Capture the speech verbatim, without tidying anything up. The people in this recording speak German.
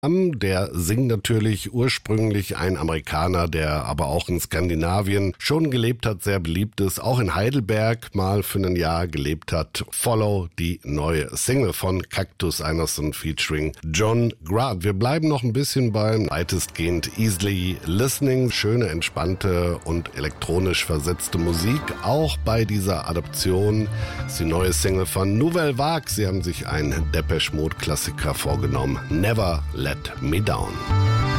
Der singt natürlich ursprünglich ein Amerikaner, der aber auch in Skandinavien schon gelebt hat, sehr beliebt ist, auch in Heidelberg mal für ein Jahr gelebt hat. Follow, die neue Single von Cactus Anderson featuring John Grant. Wir bleiben noch ein bisschen beim weitestgehend easily listening. Schöne, entspannte und elektronisch versetzte Musik. Auch bei dieser Adaption ist die neue Single von Nouvelle Vague. Sie haben sich einen Depeche Mode Klassiker vorgenommen. Never Let Me Down.